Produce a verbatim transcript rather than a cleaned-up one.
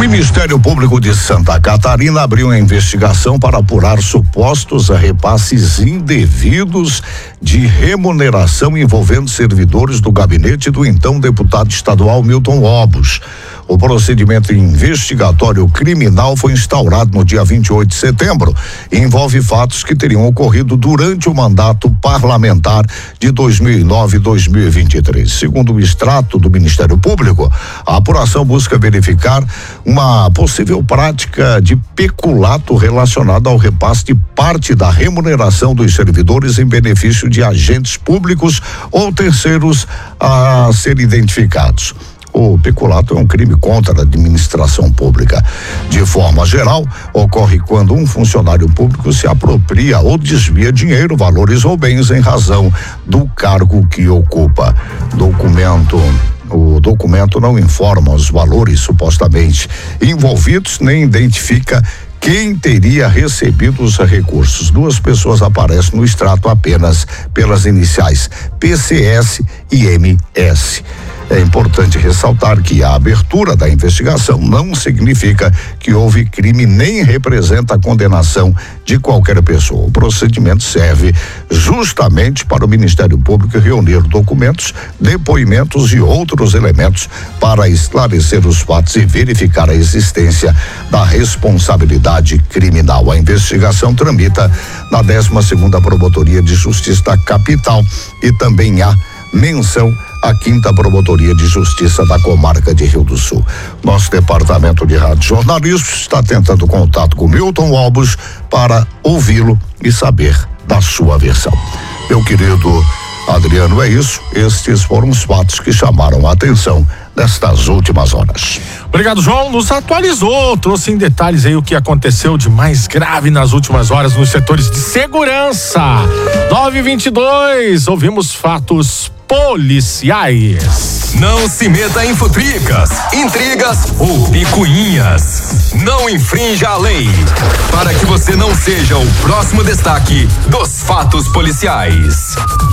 Ministério Público de Santa Catarina abriu uma investigação para apurar supostos repasses indevidos de remuneração envolvendo servidores do gabinete do então deputado estadual Milton Obos. O procedimento investigatório criminal foi instaurado no dia vinte e oito de setembro e envolve fatos que teriam ocorrido durante o mandato parlamentar de dois mil e nove e dois mil e vinte e três. Segundo o extrato do Ministério Público, a apuração busca verificar uma possível prática de peculato relacionada ao repasse de parte da remuneração dos servidores em benefício de agentes públicos ou terceiros a serem identificados. O peculato é um crime contra a administração pública. De forma geral, ocorre quando um funcionário público se apropria ou desvia dinheiro, valores ou bens em razão do cargo que ocupa. Documento O documento não informa os valores supostamente envolvidos, nem identifica quem teria recebido os recursos. Duas pessoas aparecem no extrato apenas pelas iniciais P C S e M S. É importante ressaltar que a abertura da investigação não significa que houve crime nem representa a condenação de qualquer pessoa. O procedimento serve justamente para o Ministério Público reunir documentos, depoimentos e outros elementos para esclarecer os fatos e verificar a existência da responsabilidade criminal. A investigação tramita na décima segunda Promotoria de Justiça da Capital e também há menção à quinta Promotoria de Justiça da Comarca de Rio do Sul. Nosso departamento de rádio jornalismo está tentando contato com Milton Obos para ouvi-lo e saber da sua versão. Meu querido Adriano, é isso. Estes foram os fatos que chamaram a atenção nestas últimas horas. Obrigado, João. Nos atualizou, trouxe em detalhes aí o que aconteceu de mais grave nas últimas horas nos setores de segurança. nove e vinte e dois, ouvimos fatos policiais. Não se meta em futricas, intrigas ou picuinhas. Não infrinja a lei, para que você não seja o próximo destaque dos fatos policiais.